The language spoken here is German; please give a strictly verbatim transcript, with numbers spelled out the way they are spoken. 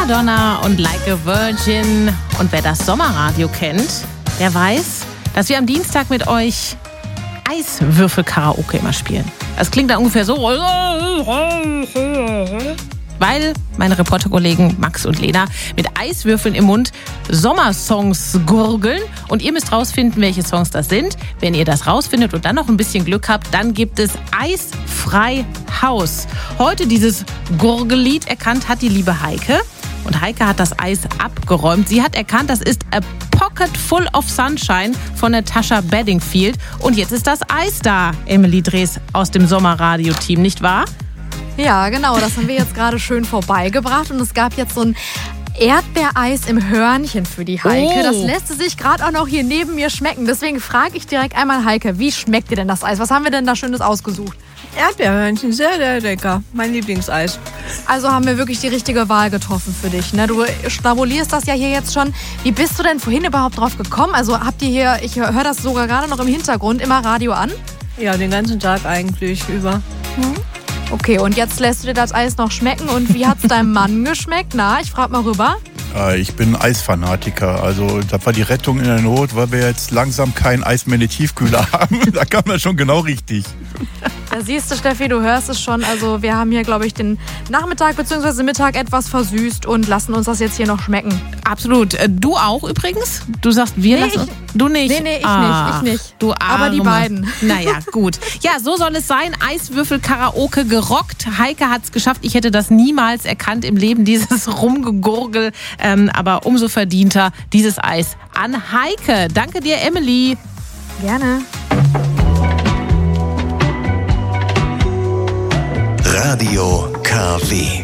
Madonna und Like a Virgin. Und wer das Sommerradio kennt, der weiß, dass wir am Dienstag mit euch Eiswürfel-Karaoke immer spielen. Das klingt dann ungefähr so, weil meine Reporterkollegen Max und Lena mit Eiswürfeln im Mund Sommersongs gurgeln. Und ihr müsst rausfinden, welche Songs das sind. Wenn ihr das rausfindet und dann noch ein bisschen Glück habt, dann gibt es Eisfrei Haus. Heute dieses Gurgellied erkannt hat die liebe Heike. Und Heike hat das Eis abgeräumt. Sie hat erkannt, das ist A Pocket Full of Sunshine von Natasha Bedingfield. Und jetzt ist das Eis da, Emily Drees aus dem Sommerradio-Team, nicht wahr? Ja, genau. Das haben wir jetzt gerade schön vorbeigebracht. Und es gab jetzt so ein Erdbeereis im Hörnchen für die Heike. Oh. Das lässt sich gerade auch noch hier neben mir schmecken. Deswegen frage ich direkt einmal Heike, wie schmeckt dir denn das Eis? Was haben wir denn da Schönes ausgesucht? Erdbeerhörnchen, sehr, sehr lecker. Mein Lieblingseis. Also haben wir wirklich die richtige Wahl getroffen für dich. Ne? Du stabulierst das ja hier jetzt schon. Wie bist du denn vorhin überhaupt drauf gekommen? Also habt ihr hier, ich höre das sogar gerade noch im Hintergrund, immer Radio an? Ja, den ganzen Tag eigentlich über. Hm? Okay, und jetzt lässt du dir das Eis noch schmecken. Und wie hat's deinem Mann geschmeckt? Na, ich frag mal rüber. Ich bin Eisfanatiker, also das war die Rettung in der Not, weil wir jetzt langsam kein Eis mehr in die Tiefkühler haben. Da kam das schon genau richtig. Da siehst du, Steffi, du hörst es schon. Also wir haben hier, glaube ich, den Nachmittag bzw. Mittag etwas versüßt und lassen uns das jetzt hier noch schmecken. Absolut. Du auch übrigens? Du sagst, wir Nee, lassen... ich- Du nicht? Nee, nee, ich Ach, nicht, ich nicht. Du Arme. Aber die beiden. Naja, gut. Ja, so soll es sein. Eiswürfel-Karaoke gerockt. Heike hat es geschafft. Ich hätte das niemals erkannt im Leben, dieses Rumgegurgel. Ähm, aber umso verdienter dieses Eis an Heike. Danke dir, Emily. Gerne. Radio K W.